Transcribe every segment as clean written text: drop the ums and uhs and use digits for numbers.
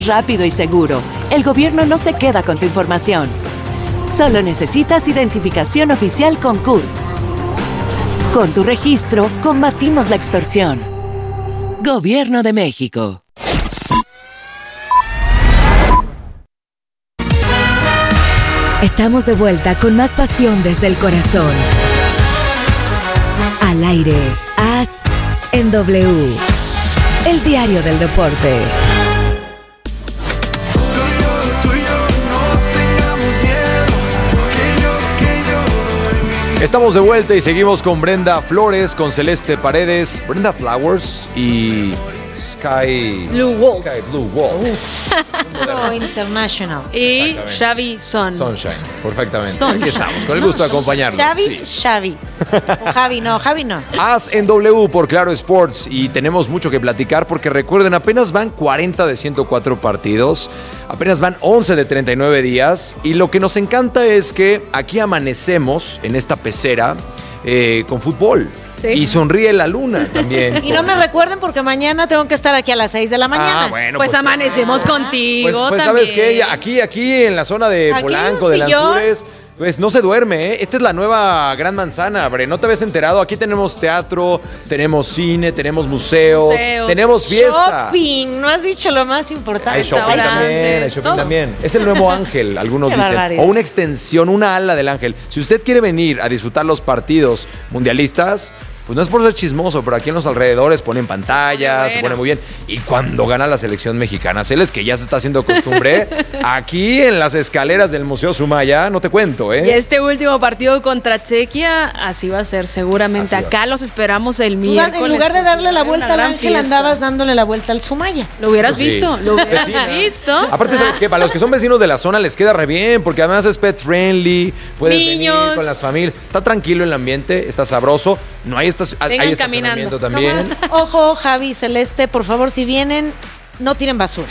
rápido y seguro. El gobierno no se queda con tu información. Solo necesitas identificación oficial con CURP. Con tu registro, combatimos la extorsión. Gobierno de México. Estamos de vuelta con más pasión desde el corazón. Al aire, AS en W. El diario del deporte. Estamos de vuelta y seguimos con Brenda Flores, con Celeste Paredes, Brenda Flowers y Sky Blue Wolves. Sky Blue Wolves. International. Y Xavi Sunshine, perfectamente. Sunshine. Aquí estamos, con el gusto de acompañarnos. Xavi. O Javi no. AS en W por Claro Sports y tenemos mucho que platicar porque recuerden, apenas van 40 de 104 partidos, apenas van 11 de 39 días y lo que nos encanta es que aquí amanecemos en esta pecera con fútbol. Sí. Y sonríe la luna también. Y no me recuerden porque mañana tengo que estar aquí a las 6 de la mañana. Bueno, pues amanecemos contigo pues también. ¿Sabes qué? Aquí en la zona de aquí Polanco, de Lanzures, pues no se duerme, ¿eh? Esta es la nueva Gran Manzana, Bre. ¿No te habías enterado? Aquí tenemos teatro, tenemos cine, tenemos museos, tenemos fiesta. Shopping, no has dicho lo más importante. Hay shopping también. Es el nuevo Ángel, algunos dicen. Barbaridad. O una extensión, una ala del Ángel. Si usted quiere venir a disfrutar los partidos mundialistas, pues no es por ser chismoso, pero aquí en los alrededores ponen pantallas, se pone muy bien. Y cuando gana la selección mexicana, Celes, que ya se está haciendo costumbre, aquí en las escaleras del Museo Sumaya, no te cuento, ¿eh? Y este último partido contra Chequia, así va a ser seguramente. Acá los esperamos el miércoles. En lugar de darle la vuelta al Ángel, andabas dándole la vuelta al Sumaya. Lo hubieras visto, lo hubieras visto. Aparte, ¿sabes qué? Para los que son vecinos de la zona les queda re bien, porque además es pet friendly, puedes venir con las familias. Está tranquilo el ambiente, está sabroso, no hay Vengan caminando también. Nomás, ojo, Javi, Celeste, por favor, si vienen, no tiren basura.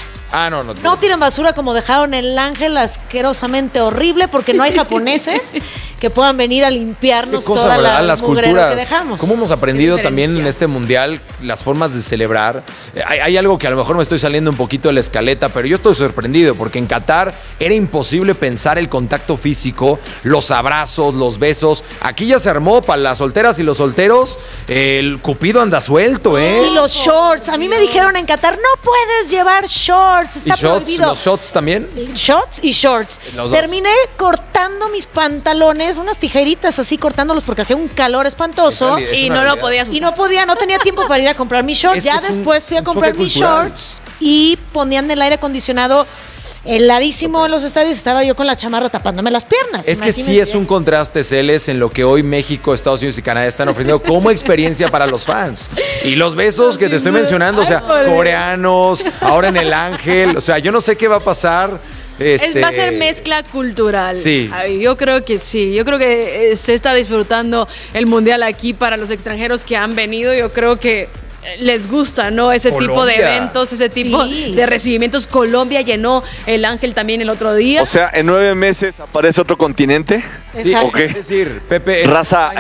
No tiren basura como dejaron el Ángel asquerosamente horrible, porque no hay japoneses que puedan venir a limpiarnos toda las culturas que dejamos. ¿Cómo hemos aprendido también en este mundial las formas de celebrar? Hay algo que a lo mejor me estoy saliendo un poquito de la escaleta, pero yo estoy sorprendido porque en Qatar era imposible pensar el contacto físico, los abrazos, los besos. Aquí ya se armó para las solteras y los solteros, el cupido anda suelto, ¿eh? Y los shorts. A mí me dijeron en Qatar, no puedes llevar shorts. Está prohibido. ¿Los shots también? Shots y shorts. Terminé cortando mis pantalones, unas tijeritas así, cortándolos porque hacía un calor espantoso. Y no lo podías usar. No tenía tiempo para ir a comprar mis shorts. Ya después fui a comprar mis shorts y ponían el aire acondicionado heladísimo en los estadios. Estaba yo con la chamarra tapándome las piernas. Es que sí es un contraste, Celes, en lo que hoy México, Estados Unidos y Canadá están ofreciendo como experiencia para los fans. Y los besos que te estoy mencionando, o sea, coreanos, ahora en el Ángel, o sea, yo no sé qué va a pasar. Va a ser mezcla cultural. Sí. Yo creo que sí. Yo creo que se está disfrutando el mundial aquí para los extranjeros que han venido. Yo creo que les gusta, ¿no? Ese tipo de eventos, ese tipo de recibimientos. Colombia llenó el Ángel también el otro día. O sea, en 9 meses aparece otro continente. Sí, ¿o qué? Es decir, Pepe, raza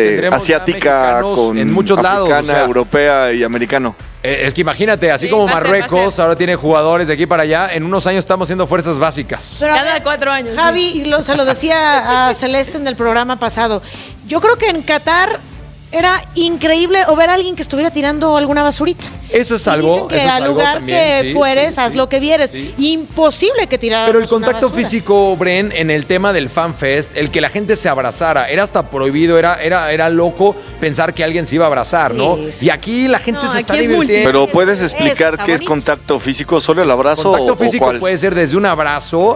asiática con en muchos africana, lados, o sea, europea y americano. Es que imagínate, así como Marruecos ahora tiene jugadores de aquí para allá, en unos años estamos siendo fuerzas básicas. Pero cada 4 años. Javi, se lo decía a Celeste en el programa pasado, yo creo que en Qatar era increíble o ver a alguien que estuviera tirando alguna basurita. Eso es algo. Dicen que al lugar también, que fueres, haz lo que vieres. Imposible que tiraran. Pero el contacto físico, Bren, en el tema del FanFest, el que la gente se abrazara, era hasta prohibido, era loco pensar que alguien se iba a abrazar, ¿no? Sí. Y aquí la gente se está divirtiendo. Pero ¿puedes explicar qué es contacto físico? ¿Solo el abrazo? Contacto físico puede ser desde un abrazo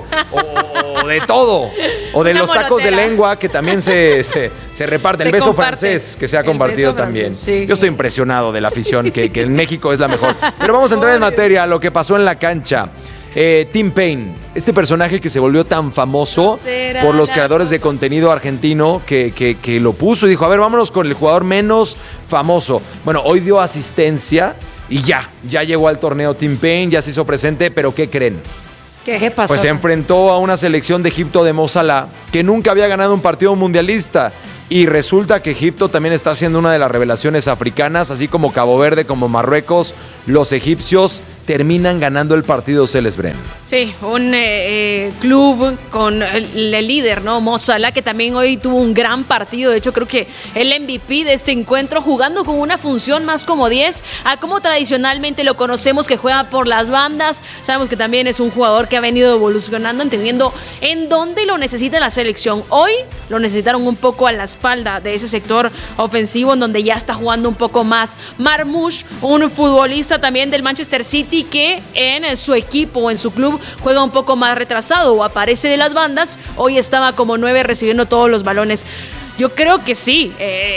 o de todo. O de los tacos de lengua que también se reparten. El beso francés que se ha compartido también. Sí. Yo estoy impresionado de la afición que en México es la mejor. Pero vamos a entrar en materia, lo que pasó en la cancha. Tim Payne, este personaje que se volvió tan famoso por los creadores de contenido argentino que lo puso y dijo, a ver, vámonos con el jugador menos famoso. Bueno, hoy dio asistencia y ya llegó al torneo Tim Payne, ya se hizo presente, pero ¿qué creen? ¿Qué pasó? Pues se enfrentó a una selección de Egipto de Mo Salah, que nunca había ganado un partido mundialista. Y resulta que Egipto también está siendo una de las revelaciones africanas, así como Cabo Verde, como Marruecos. Los egipcios terminan ganando el partido Celes Bren. Sí, un club con el líder, ¿no? Mo Salah, que también hoy tuvo un gran partido. De hecho, creo que el MVP de este encuentro, jugando con una función más como 10, a como tradicionalmente lo conocemos, que juega por las bandas. Sabemos que también es un jugador que ha venido evolucionando, entendiendo en dónde lo necesita la selección. Hoy lo necesitaron un poco a la espalda de ese sector ofensivo, en donde ya está jugando un poco más Marmoush, un futbolista también del Manchester City que en su equipo, en su club, juega un poco más retrasado o aparece de las bandas. Hoy estaba como 9 recibiendo todos los balones. Yo creo que sí,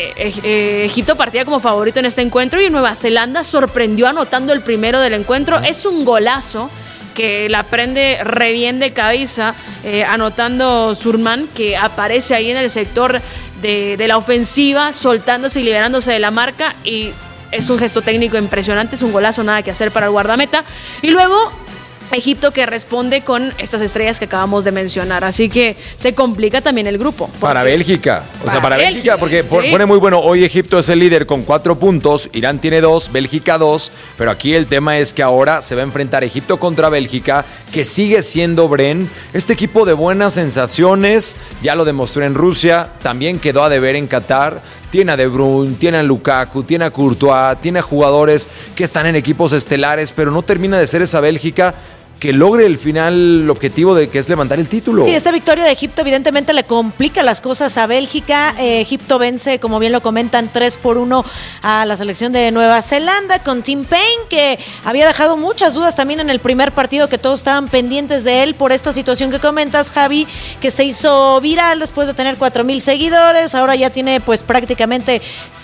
Egipto partía como favorito en este encuentro y Nueva Zelanda sorprendió anotando el primero del encuentro. Es un golazo que la prende re bien de cabeza, anotando Surman, que aparece ahí en el sector de la ofensiva, soltándose y liberándose de la marca, y es un gesto técnico impresionante, es un golazo, nada que hacer para el guardameta. Y luego Egipto, que responde con estas estrellas que acabamos de mencionar, así que se complica también el grupo. Para Bélgica, para Bélgica, porque sí, pone muy bueno. Hoy Egipto es el líder con 4 puntos, Irán tiene 2, Bélgica 2, pero aquí el tema es que ahora se va a enfrentar Egipto contra Bélgica, que sigue siendo, Bren, este equipo de buenas sensaciones, ya lo demostró en Rusia, también quedó a deber en Qatar. Tiene a De Bruyne, tiene a Lukaku, tiene a Courtois, tiene a jugadores que están en equipos estelares, pero no termina de ser esa Bélgica que logre el final objetivo de que es levantar el título. Sí, esta victoria de Egipto evidentemente le complica las cosas a Bélgica. Egipto vence, como bien lo comentan, 3-1 a la selección de Nueva Zelanda con Tim Payne, que había dejado muchas dudas también en el primer partido, que todos estaban pendientes de él por esta situación que comentas, Javi, que se hizo viral después de tener 4,000 seguidores. Ahora ya tiene pues prácticamente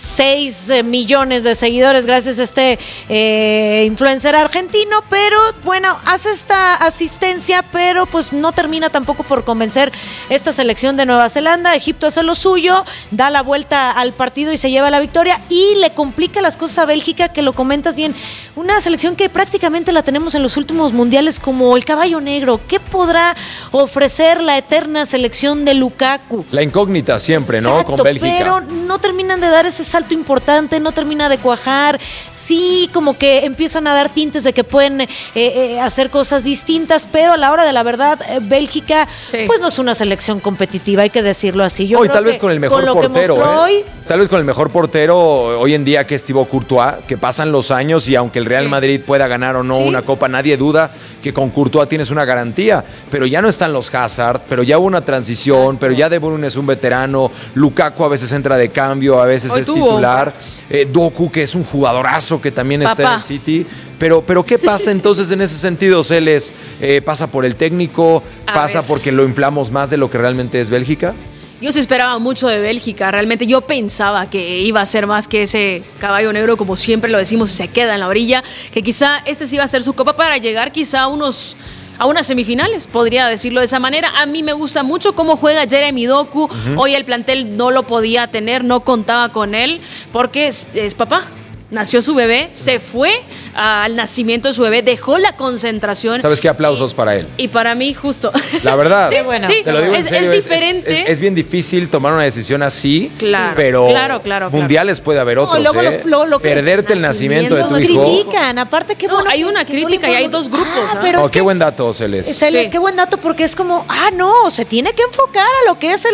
6 millones de seguidores gracias a este influencer argentino, pero bueno, hace esta asistencia, pero pues no termina tampoco por convencer esta selección de Nueva Zelanda. Egipto hace lo suyo, da la vuelta al partido y se lleva la victoria, y le complica las cosas a Bélgica, que lo comentas bien, una selección que prácticamente la tenemos en los últimos mundiales como el caballo negro. ¿Qué podrá ofrecer la eterna selección de Lukaku? La incógnita siempre, ¿no? Exacto, con Bélgica. Pero no terminan de dar ese salto importante, no termina de cuajar. Sí, como que empiezan a dar tintes de que pueden hacer cosas distintas, pero a la hora de la verdad, Bélgica, pues no es una selección competitiva, hay que decirlo así. Yo creo tal vez con el mejor portero, tal vez con el mejor portero hoy en día, que es Thibaut Courtois, que pasan los años y aunque el Real Madrid pueda ganar o no una copa, nadie duda que con Courtois tienes una garantía, pero ya no están los Hazard, pero ya hubo una transición, pero ya De Bruyne es un veterano, Lukaku a veces entra de cambio, a veces es titular, Doku, que es un jugadorazo que también está en el City. Pero ¿qué pasa entonces en ese sentido, Celes? ¿Pasa por el técnico? ¿Pasa porque lo inflamos más de lo que realmente es Bélgica? Yo sí esperaba mucho de Bélgica, realmente yo pensaba que iba a ser más que ese caballo negro, como siempre lo decimos, y se queda en la orilla, que quizá este sí iba a ser su copa para llegar quizá a unas semifinales, podría decirlo de esa manera. A mí me gusta mucho cómo juega Jeremy Doku. Hoy el plantel no lo podía tener, no contaba con él, porque es papá. Nació su bebé, se fue al nacimiento de su bebé, dejó la concentración. ¿Sabes qué? Aplausos para él. Y para mí, justo. La verdad. Sí, bueno. Sí, te lo digo en serio, es diferente. Es bien difícil tomar una decisión así, claro, pero claro. mundiales puede haber otros. Perderte el nacimiento de tu hijo. Critican, aparte qué bueno. Hay una crítica y hay dos grupos. Pero qué buen dato, Celes. Celes, qué buen dato, porque es como, no, se tiene que enfocar a lo que es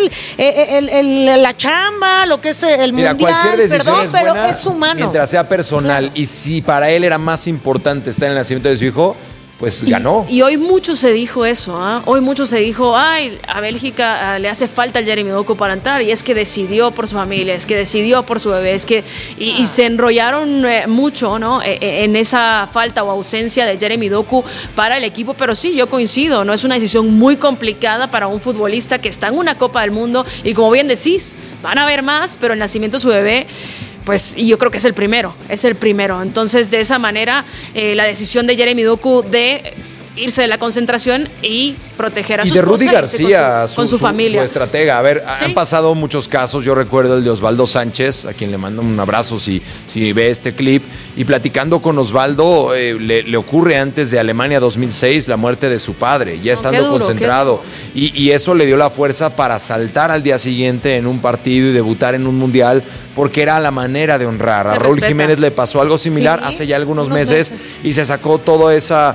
la chamba, lo que es el mundial. Cualquier decisión es buena, pero es humano. Mientras sea personal. Y si para él era más importante estar en el nacimiento de su hijo, pues ganó. Y hoy mucho se dijo eso, hoy mucho se dijo, a Bélgica le hace falta el Jeremy Doku para entrar, y es que decidió por su familia, es que decidió por su bebé, y se enrollaron mucho, ¿no? En esa falta o ausencia de Jeremy Doku para el equipo. Pero sí, yo coincido, no es una decisión muy complicada para un futbolista que está en una Copa del Mundo, y como bien decís, van a haber más, pero el nacimiento de su bebé, pues, y yo creo que es el primero. Entonces, de esa manera, la decisión de Jeremy Doku de irse de la concentración y proteger a su esposa. Y de Rudy García, con su familia. Su estratega. A ver, han pasado muchos casos. Yo recuerdo el de Osvaldo Sánchez, a quien le mando un abrazo si ve este clip. Y platicando con Osvaldo, le ocurre antes de Alemania 2006 la muerte de su padre, ya estando concentrado. Y eso le dio la fuerza para saltar al día siguiente en un partido y debutar en un mundial, porque era la manera de honrar. A Raúl Jiménez le pasó algo similar hace ya algunos meses y se sacó todo esa,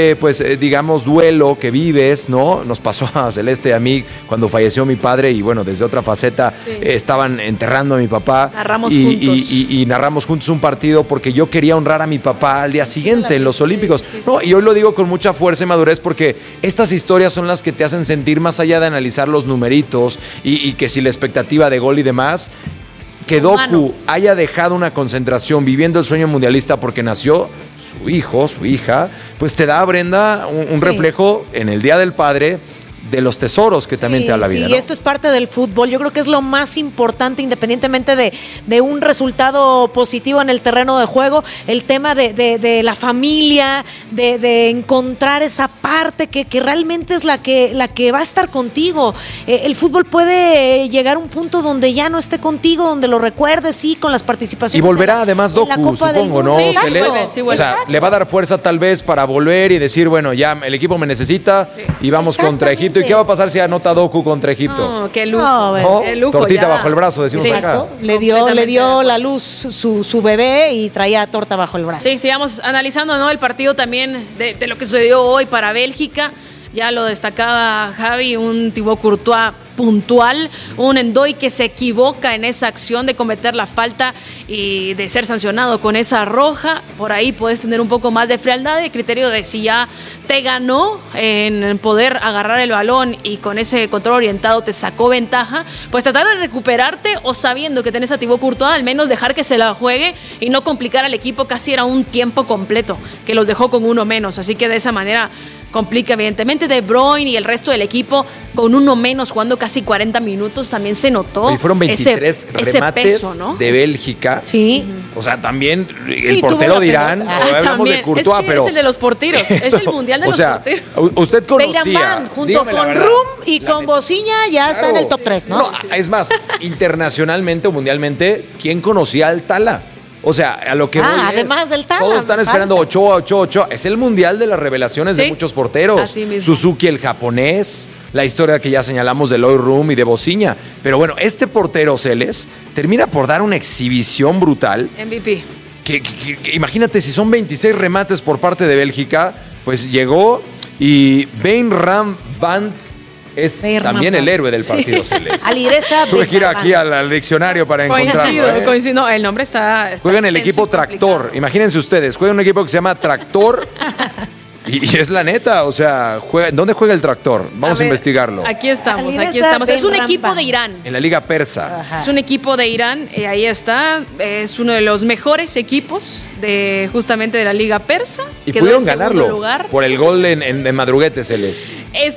digamos, duelo que vives, ¿no? Nos pasó a Celeste y a mí cuando falleció mi padre y bueno, desde otra faceta estaban enterrando a mi papá. Narramos juntos. Y narramos juntos un partido porque yo quería honrar a mi papá al día siguiente en los Olímpicos. No, y hoy lo digo con mucha fuerza y madurez porque estas historias son las que te hacen sentir más allá de analizar los numeritos y que si la expectativa de gol y demás, que Doku haya dejado una concentración viviendo el sueño mundialista porque nació su hijo, su hija, pues te da, Brenda, un reflejo en el Día del Padre de los tesoros que también te da la vida. Sí, ¿no? Esto es parte del fútbol. Yo creo que es lo más importante, independientemente de un resultado positivo en el terreno de juego, el tema de la familia, de encontrar esa parte que realmente es la que va a estar contigo. El fútbol puede llegar a un punto donde ya no esté contigo, donde lo recuerdes, sí, con las participaciones. Y volverá además Doku, supongo, ¿no? Sí, vuelve. O sea, le va a dar fuerza tal vez para volver y decir, bueno, ya el equipo me necesita y vamos contra Egipto. ¿Y qué va a pasar si anota Doku contra Egipto? No, qué lujo. Qué lujo. Tortita bajo el brazo, decimos acá. Le dio la luz su bebé y traía torta bajo el brazo. Sí, sigamos analizando, ¿no? El partido también de lo que sucedió hoy para Bélgica. Ya lo destacaba Javi, un Thibaut Courtois puntual, un Ndoye que se equivoca en esa acción de cometer la falta y de ser sancionado con esa roja. Por ahí puedes tener un poco más de frialdad, de criterio de si ya te ganó en poder agarrar el balón y con ese control orientado te sacó ventaja, pues tratar de recuperarte o sabiendo que tenés a Thibaut Courtois, al menos dejar que se la juegue y no complicar al equipo. Casi era un tiempo completo que los dejó con uno menos, así que de esa manera complica evidentemente. De Bruyne y el resto del equipo con uno menos jugando casi 40 minutos también se notó. Y fueron 23 remates peso, ¿no? de Bélgica. Sí. O sea, también el portero de Irán, hablamos también de Courtois, es que pero es el de los porteros, es el mundial de los porteros. Usted conocía, Beiraman, junto con Rum y con Bociña ya está en el top 3, ¿no? Es más, internacionalmente o mundialmente, ¿quién conocía al Tala? O sea, a lo que voy además del Tala. Todos están esperando Ochoa. Es el mundial de las revelaciones de muchos porteros. Así mismo. Suzuki, el japonés, la historia que ya señalamos de Loy Rum y de Bociña. Pero bueno, este portero, Celes, termina por dar una exhibición brutal. MVP. Que imagínate, si son 26 remates por parte de Bélgica, pues llegó y Ben Ram Van es también el héroe del partido Celeste. Aligresa. Tuve que ir aquí al diccionario para encontrarlo. Coincido. No, el nombre está juega en el equipo Tractor. Imagínense ustedes, juega en un equipo que se llama Tractor. Y es la neta, o sea, ¿dónde juega el Tractor? Vamos a investigarlo. Aquí estamos. Es un equipo de Irán. En la Liga Persa. Ajá. Es un equipo de Irán, ahí está. Es uno de los mejores equipos justamente de la Liga Persa. Y pudieron ganarlo por el gol en Madruguete, Celes.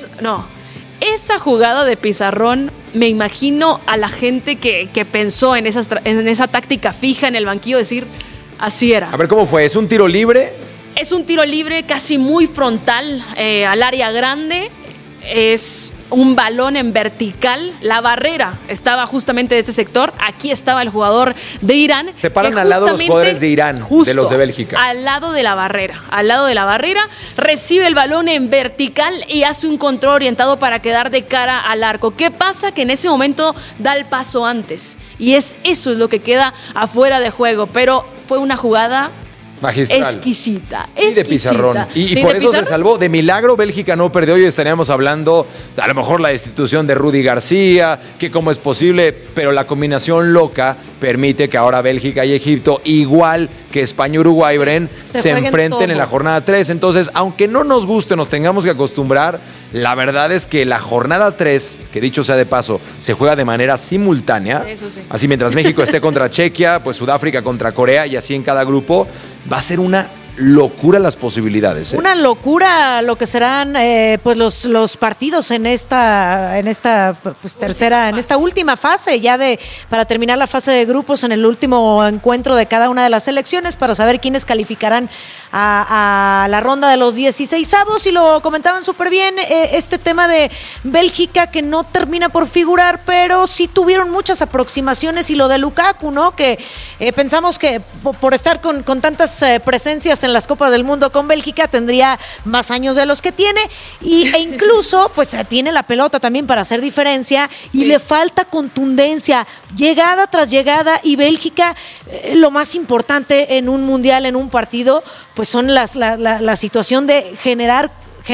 Esa jugada de pizarrón, me imagino a la gente que pensó en esa táctica fija en el banquillo, decir, así era. A ver, ¿cómo fue? ¿Es un tiro libre? Es un tiro libre casi muy frontal al área grande. Es un balón en vertical. La barrera estaba justamente de este sector. Aquí estaba el jugador de Irán. Se paran al lado los jugadores de Irán, de los de Bélgica. Al lado de la barrera. Recibe el balón en vertical y hace un control orientado para quedar de cara al arco. ¿Qué pasa? Que en ese momento da el paso antes. Y eso es lo que queda afuera de juego. Pero fue una jugada magistral. Exquisita. De pizarrón. Y por eso se salvó. De milagro, Bélgica no perdió. Hoy estaríamos hablando, a lo mejor la destitución de Rudy García, que cómo es posible, pero la combinación loca permite que ahora Bélgica y Egipto, igual que España y Uruguay, Bren, se enfrenten en la jornada 3. Entonces, aunque no nos guste, nos tengamos que acostumbrar, la verdad es que la jornada 3, que dicho sea de paso, se juega de manera simultánea. Eso sí. Así mientras México esté contra Chequia, pues Sudáfrica contra Corea y así en cada grupo. Va a ser una locura las posibilidades. Una locura lo que serán pues los partidos en esta pues tercera, en esta última fase ya para terminar la fase de grupos, en el último encuentro de cada una de las selecciones, para saber quiénes calificarán a la ronda de los 16avos, y lo comentaban súper bien, este tema de Bélgica que no termina por figurar, pero sí tuvieron muchas aproximaciones, y lo de Lukaku, ¿no? Que pensamos que por estar con tantas presencias en las Copas del Mundo con Bélgica tendría más años de los que tiene, e incluso pues tiene la pelota también para hacer diferencia, y le falta contundencia, llegada tras llegada, y Bélgica, lo más importante en un mundial, en un partido, pues son la situación de generar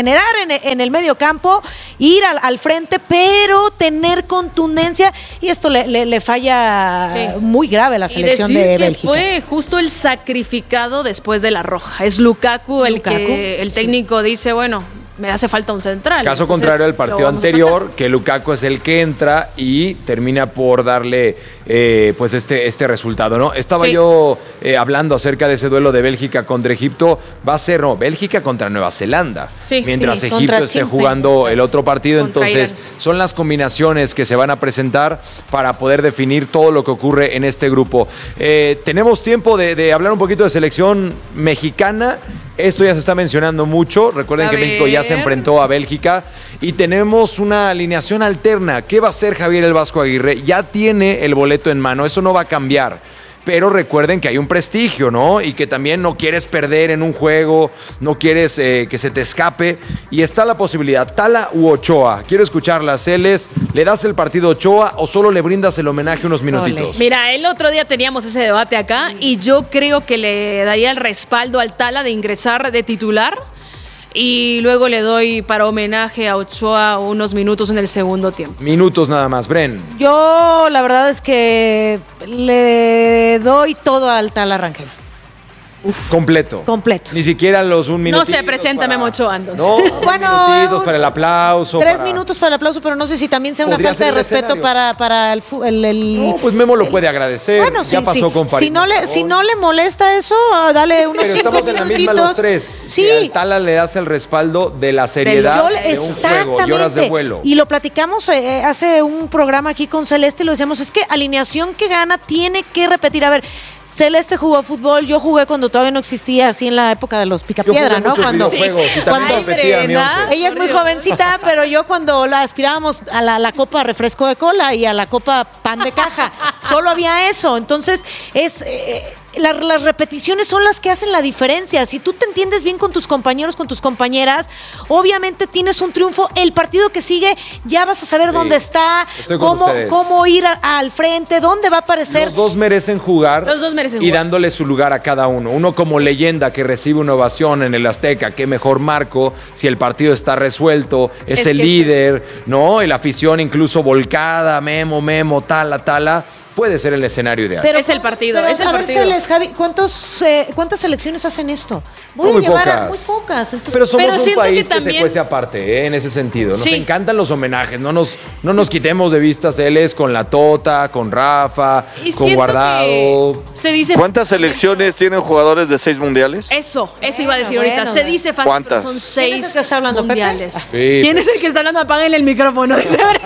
en el medio campo, ir al frente, pero tener contundencia, y esto le falla muy grave a la selección de Bélgica. Que fue justo el sacrificado después de la roja. Es Lukaku el que el técnico dice, bueno, me hace falta un central. Caso contrario al partido anterior, que Lukaku es el que entra y termina por darle pues este resultado, ¿no? Estaba yo hablando acerca de ese duelo de Bélgica contra Egipto. Va a ser, Bélgica contra Nueva Zelanda. Mientras Egipto esté jugando el otro partido. Entonces, son las combinaciones que se van a presentar para poder definir todo lo que ocurre en este grupo. Tenemos tiempo de hablar un poquito de selección mexicana. Esto ya se está mencionando mucho. Recuerden que México ya se enfrentó a Bélgica y tenemos una alineación alterna. ¿Qué va a hacer Javier el Vasco Aguirre? Ya tiene el boleto en mano, eso no va a cambiar. Pero recuerden que hay un prestigio, ¿no? Y que también no quieres perder en un juego, no quieres que se te escape. Y está la posibilidad, Tala u Ochoa. Quiero escucharlas, Celes. ¿Le das el partido a Ochoa o solo le brindas el homenaje unos minutitos? Mira, el otro día teníamos ese debate acá y yo creo que le daría el respaldo al Tala de ingresar de titular. Y luego le doy para homenaje a Ochoa unos minutos en el segundo tiempo. Minutos nada más, Bren. Yo la verdad es que le doy todo al Tala Rangel. Completo. Ni siquiera los un minuto. No se presenta Memo Ochoa, entonces. No, minutitos para el aplauso. 3 minutos para el aplauso, pero no sé si también sea una falta de respeto para el... No, pues Memo lo puede agradecer. Bueno, ya pasó con Farid. Si no le molesta eso, dale unos 5 minutitos. Pero estamos en la misma los tres. Sí. Al Tala le das el respaldo de la seriedad de un juego y horas de vuelo. Y lo platicamos hace un programa aquí con Celeste y lo decíamos, es que alineación que gana tiene que repetir. A ver, Celeste jugó fútbol, yo jugué cuando todavía no existía, así en la época de los picapiedra, ¿no? Cuando ella es muy jovencita, pero yo cuando la aspirábamos a la copa refresco de cola y a la copa pan de caja, solo había eso. Entonces, las repeticiones son las que hacen la diferencia. Si tú te entiendes bien con tus compañeros, con tus compañeras, obviamente tienes un triunfo. El partido que sigue ya vas a saber dónde está, cómo ir al frente, dónde va a aparecer. Los dos merecen jugar. Y dándole su lugar a cada uno. Uno como leyenda que recibe una ovación en el Azteca, qué mejor marco si el partido está resuelto, es el líder, ¿no? Y la afición incluso volcada, Memo, Tala. Puede ser el escenario ideal. Pero es el partido, es el partido. Javi, ¿cuántas selecciones hacen esto? Muy pocas. Entonces, pero somos un país que se cuece aparte, en ese sentido. Nos encantan los homenajes. No nos quitemos de vista, Celes, con la Tota, con Rafa, con Guardado. ¿Cuántas selecciones tienen jugadores de 6 mundiales? Eso iba a decir ahorita. Se dice fácil, ¿cuántas? Son 6 ¿Quién es el que está hablando, mundiales. Sí. ¿Quién es el que está hablando? Apáguenle el micrófono, dice Bren.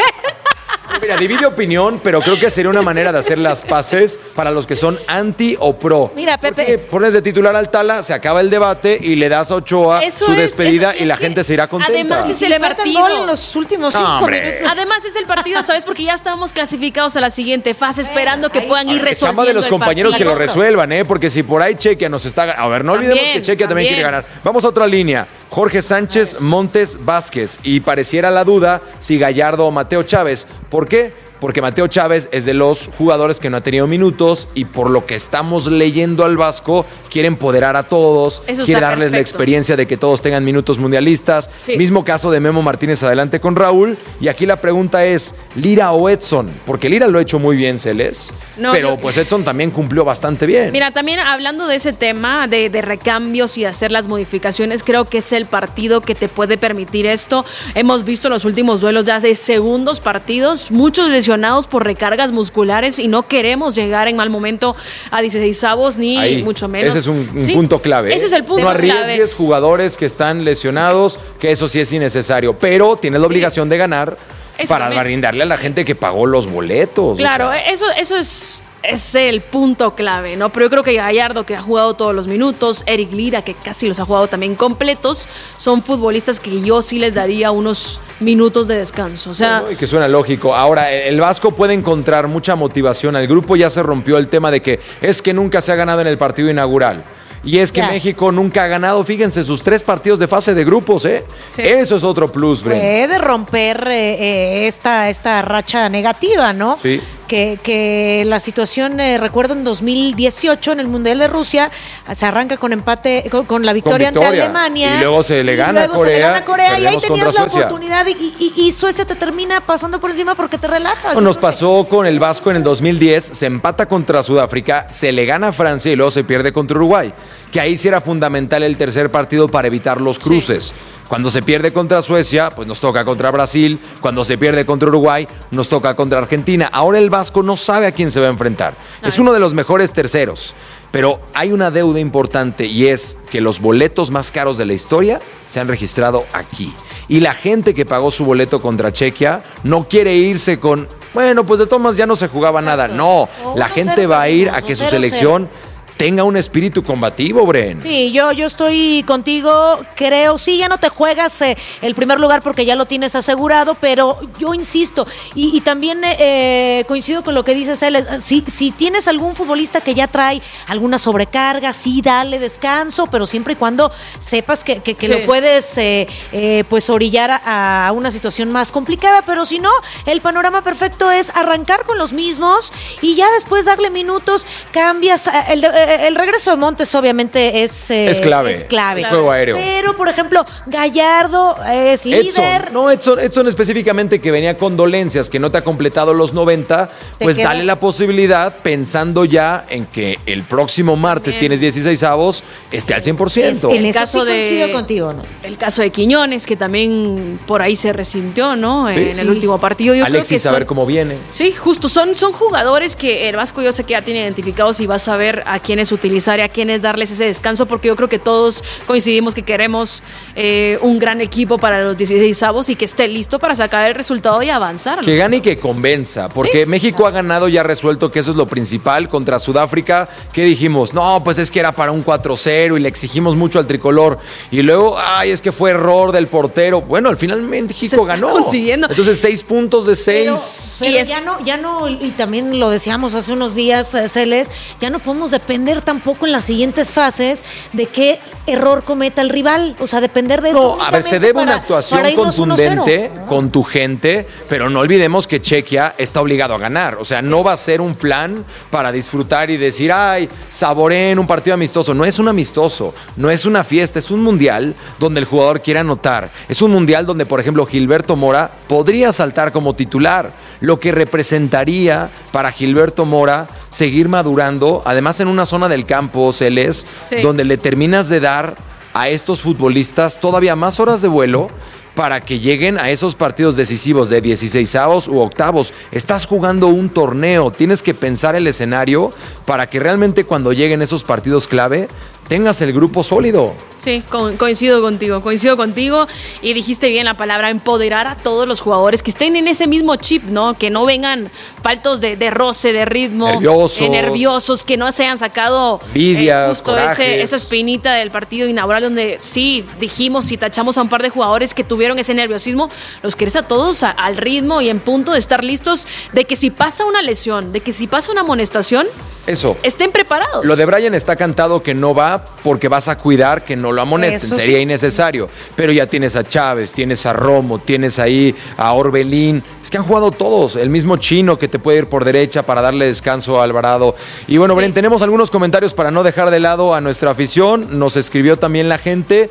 Mira, divide opinión, pero creo que sería una manera de hacer las paces para los que son anti o pro. Mira, Pepe. Porque pones de titular al Tala, se acaba el debate y le das a Ochoa su despedida y la gente se irá contenta. Además es el partido. En los últimos 5 minutos. Además es el partido, ¿sabes? Porque ya estábamos clasificados a la siguiente fase, esperando que puedan ir resolviendo. Chamba de los compañeros que lo resuelvan, porque si por ahí Chequia nos está... A ver, no olvidemos que Chequia también quiere ganar. Vamos a otra línea. Jorge Sánchez, Montes, Vázquez. Y pareciera la duda si Gallardo o Mateo Chávez. ¿Por qué? Porque Mateo Chávez es de los jugadores que no ha tenido minutos y por lo que estamos leyendo al Vasco, quiere empoderar a todos, quiere darles la experiencia de que todos tengan minutos mundialistas. Sí. Mismo caso de Memo Martínez adelante con Raúl. Y aquí la pregunta es, ¿Lira o Edson? Porque Lira lo ha hecho muy bien, Celes. Pero pues Edson también cumplió bastante bien. Mira, también hablando de ese tema de recambios y hacer las modificaciones, creo que es el partido que te puede permitir esto. Hemos visto los últimos duelos ya de segundos partidos, muchos lesionados por recargas musculares y no queremos llegar en mal momento a 16avos ni mucho menos. Ese es un punto clave. Ese es el punto clave. No arriesgues jugadores que están lesionados, que eso sí es innecesario, pero tienes la obligación de ganar para brindarle a la gente que pagó los boletos. Claro, eso es es el punto clave, ¿no? Pero yo creo que Gallardo, que ha jugado todos los minutos, Eric Lira, que casi los ha jugado también completos, son futbolistas que yo sí les daría unos minutos de descanso. O sea, y que suena lógico. Ahora, el Vasco puede encontrar mucha motivación. Al grupo ya se rompió el tema de que es que nunca se ha ganado en el partido inaugural. Y es que México nunca ha ganado, fíjense, sus 3 partidos de fase de grupos, ¿eh? Sí. Eso es otro plus, Bren. Puede romper esta racha negativa, ¿no? Sí. Que la situación, recuerdo en 2018 en el Mundial de Rusia, se arranca con empate, con la victoria ante Alemania. Y luego se le gana a Corea. Y ahí tenías la oportunidad y Suecia te termina pasando por encima porque te relajas. No, nos pasó con el Vasco en el 2010, se empata contra Sudáfrica, se le gana a Francia y luego se pierde contra Uruguay. Que ahí sí era fundamental el tercer partido para evitar los cruces. Sí. Cuando se pierde contra Suecia, pues nos toca contra Brasil. Cuando se pierde contra Uruguay, nos toca contra Argentina. Ahora el Vasco no sabe a quién se va a enfrentar. Es uno de los mejores terceros. Pero hay una deuda importante y es que los boletos más caros de la historia se han registrado aquí. Y la gente que pagó su boleto contra Chequia no quiere irse con, bueno, pues de todas maneras ya no se jugaba nada. No, la gente va a ir a que su selección tenga un espíritu combativo, Bren. Sí, yo estoy contigo, creo, sí, ya no te juegas el primer lugar porque ya lo tienes asegurado, pero yo insisto, y también coincido con lo que dices, si tienes algún futbolista que ya trae alguna sobrecarga, sí, dale descanso, pero siempre y cuando sepas que lo puedes pues orillar a una situación más complicada, pero si no, el panorama perfecto es arrancar con los mismos y ya después darle minutos, cambias, el regreso de Montes obviamente es clave. Es juego aéreo. Pero, por ejemplo, Gallardo es líder. Edson específicamente, que venía con dolencias, que no te ha completado los 90, pues dale la posibilidad, pensando ya en que el próximo martes tienes 16avos, esté al 100%. En el caso coincido contigo, ¿no? El caso de Quiñones, que también por ahí se resintió, ¿no? Sí, en el último partido. Yo Alexis, creo que a ver cómo viene. Sí, justo. Son jugadores que el Vasco yo sé que ya tiene identificados y vas a ver a quiénes utilizar y a quiénes darles ese descanso, porque yo creo que todos coincidimos que queremos un gran equipo para los 16avos y que esté listo para sacar el resultado y avanzar. Que gane y que convenza, porque México ha ganado y ha resuelto que eso es lo principal. Contra Sudáfrica, ¿qué dijimos? No, pues es que era para un 4-0 y le exigimos mucho al tricolor. Y luego, es que fue error del portero. Bueno, al final México ganó. Consiguiendo. Entonces, 6 puntos de 6. Pero ya no, y también lo decíamos hace unos días, Celes, ya no podemos depender tampoco en las siguientes fases de qué error cometa el rival, o sea, depender de eso. No, a ver, se debe una actuación contundente con tu gente, pero no olvidemos que Chequia está obligado a ganar, o sea, no va a ser un plan para disfrutar y decir, saboreen un partido amistoso. No es un amistoso, no es una fiesta, es un mundial donde el jugador quiere anotar, es un mundial donde, por ejemplo, Gilberto Mora podría saltar como titular, lo que representaría para Gilberto Mora seguir madurando, además en una zona del campo, Celes, donde le terminas de dar a estos futbolistas todavía más horas de vuelo para que lleguen a esos partidos decisivos de 16avos u octavos. Estás jugando un torneo, tienes que pensar el escenario para que realmente cuando lleguen esos partidos clave tengas el grupo sólido. Sí, coincido contigo y dijiste bien la palabra, empoderar a todos los jugadores que estén en ese mismo chip, ¿no? Que no vengan faltos de roce, de ritmo, nerviosos, que no se hayan sacado envidias, justo esa espinita del partido inaugural donde sí dijimos y tachamos a un par de jugadores que tuvieron ese nerviosismo. Los querés a todos al ritmo y en punto de estar listos, de que si pasa una lesión, de que si pasa una amonestación, estén preparados. Lo de Brian está cantado que no va porque vas a cuidar que no lo amonesten, sería innecesario. Pero ya tienes a Chávez, tienes a Romo, tienes ahí a Orbelín. Es que han jugado todos, el mismo Chino que te puede ir por derecha para darle descanso a Alvarado. Y bueno, Bren, tenemos algunos comentarios para no dejar de lado a nuestra afición. Nos escribió también la gente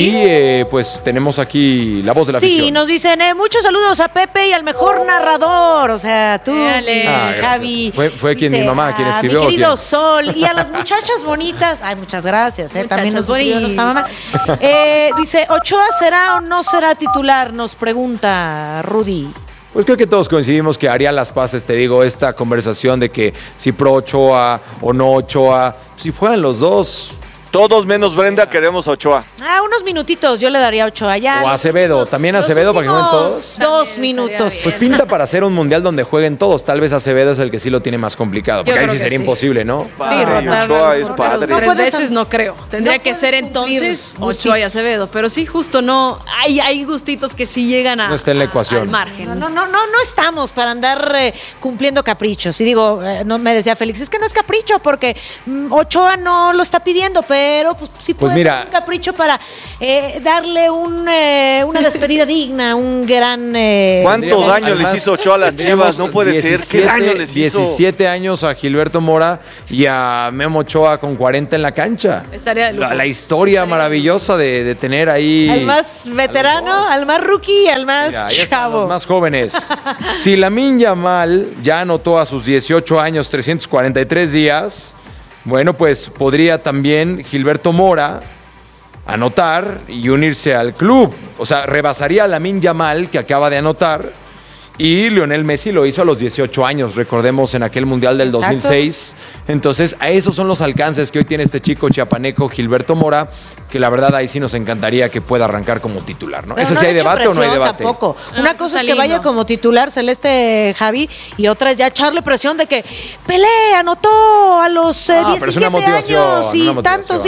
y pues tenemos aquí la voz de la afición. Sí, nos dicen muchos saludos a Pepe y al mejor narrador, o sea, tú, Javi. Fue quien, mi mamá, quien escribió. Mi querido Sol, y a las muchachas bonitas. Muchas gracias, también nos escribió nuestra mamá. Dice, ¿Ochoa será o no será titular? Nos pregunta Rudy. Pues creo que todos coincidimos que haría las paces, te digo, esta conversación de que si pro Ochoa o no Ochoa, si juegan los dos, Todos menos Brenda queremos a Ochoa. Unos minutitos, yo le daría a Ochoa. Ya, o a Acevedo, también a Acevedo para que jueguen todos. 2 minutos. Pues pinta para hacer un mundial donde jueguen todos. Tal vez Acevedo es el que sí lo tiene más complicado, porque ahí sí sería imposible, ¿no? Sí, Ochoa es padre. 3 veces no creo. Tendría que ser entonces Ochoa y Acevedo, pero sí, justo no. Hay gustitos que sí llegan a. No está en la ecuación. Al margen. No estamos para andar cumpliendo caprichos. Y digo, no me decía Félix, es que no es capricho porque Ochoa no lo está pidiendo, pero pues sí puede ser un capricho para darle una despedida digna, un gran... ¿Cuánto daño les hizo Ochoa a las Chivas? No puede ser. ¿Qué daño les hizo? 17 años a Gilberto Mora y a Memo Ochoa con 40 en la cancha. Estaría la historia maravillosa de tener ahí... Al más veterano, al más rookie, al más chavo. Los más jóvenes. Si Lamine Yamal ya anotó a sus 18 años 343 días, bueno, pues podría también Gilberto Mora anotar y unirse al club. O sea, rebasaría a Lamine Yamal, que acaba de anotar, y Lionel Messi lo hizo a los 18 años, recordemos, en aquel Mundial del 2006. Entonces, a esos son los alcances que hoy tiene este chico chiapaneco Gilberto Mora, que la verdad ahí sí nos encantaría que pueda arrancar como titular, ¿no? ¿Ese sí hay debate o no hay debate? Tampoco. Una cosa es que vaya como titular Celeste, Javi, y otra es ya echarle presión de que Pelé anotó a los 17 años y tantos